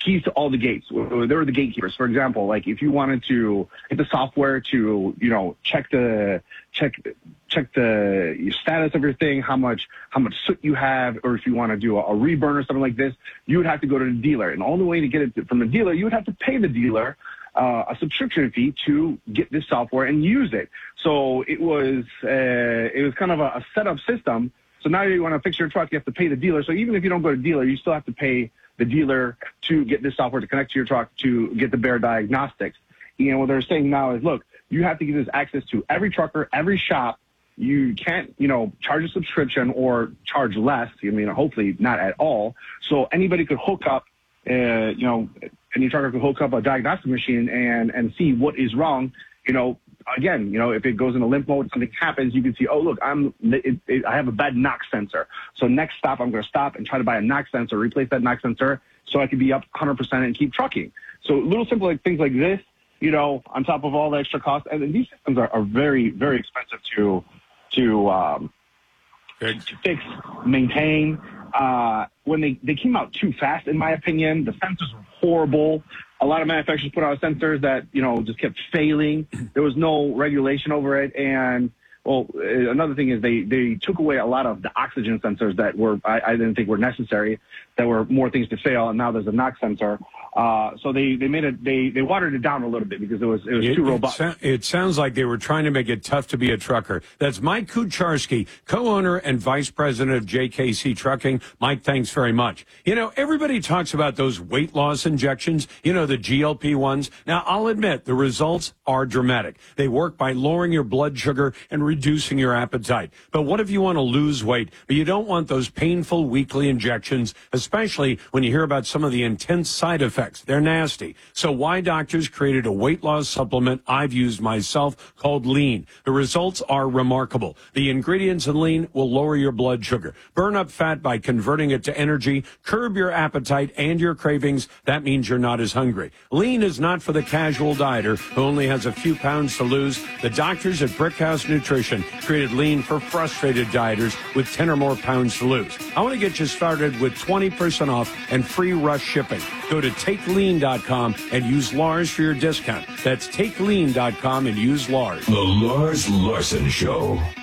keys to all the gates. They're the gatekeepers. For example, like if you wanted to hit the software to, check the status of your thing, how much soot you have, or if you want to do a reburn or something like this, you would have to go to the dealer. And the only way to get it from the dealer, you would have to pay the dealer a subscription fee to get this software and use it. So it was kind of a setup system. So now you want to fix your truck, you have to pay the dealer. So even if you don't go to the dealer, you still have to pay the dealer to get this software to connect to your truck to get the bare diagnostics. What they're saying now is, look, you have to give this access to every trucker, every shop. You can't, charge a subscription or charge less. Hopefully not at all. So anybody could hook up, any trucker could hook up a diagnostic machine and see what is wrong. Again, if it goes into limp mode, something happens, you can see, oh, look, I have a bad knock sensor. So next stop, I'm going to stop and try to buy a knock sensor, replace that knock sensor so I can be up 100% and keep trucking. So little simple things like this, on top of all the extra costs. And these systems are very, very expensive to fix, maintain. When they came out too fast, in my opinion, the sensors were horrible. A lot of manufacturers put out sensors that, just kept failing. There was no regulation over it. And, another thing is they took away a lot of the oxygen sensors that I didn't think were necessary, that were more things to fail. And now there's a knock sensor. So they made it, they watered it down a little bit because it was too robust. It sounds like they were trying to make it tough to be a trucker. That's Mike Kucharski, co-owner and vice president of JKC Trucking. Mike, thanks very much. Everybody talks about those weight loss injections, the GLP ones. Now, I'll admit the results are dramatic. They work by lowering your blood sugar and reducing your appetite. But what if you want to lose weight, but you don't want those painful weekly injections, especially when you hear about some of the intense side effects? They're nasty. So Y Doctors created a weight loss supplement I've used myself called Lean. The results are remarkable. The ingredients in Lean will lower your blood sugar, burn up fat by converting it to energy, curb your appetite and your cravings. That means you're not as hungry. Lean is not for the casual dieter who only has a few pounds to lose. The doctors at Brickhouse Nutrition created Lean for frustrated dieters with 10 or more pounds to lose. I want to get you started with 20% off and free rush shipping. Go to TakeLean.com and use Lars for your discount. That's TakeLean.com and use Lars. The Lars Larson Show.